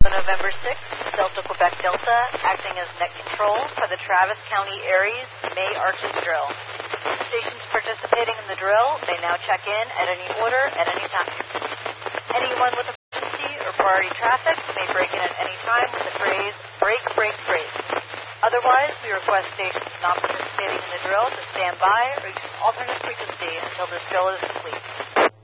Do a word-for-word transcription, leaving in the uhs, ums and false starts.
On November sixth, Delta Quebec Delta, acting as net control for the Travis County Aries May Arches drill. Stations participating in the drill may now check in at any order at any time. Anyone with emergency or priority traffic may break in at any time with the phrase, break, break, break. Otherwise, we request stations not participating in the drill to stand by or use alternate frequency until this drill is complete.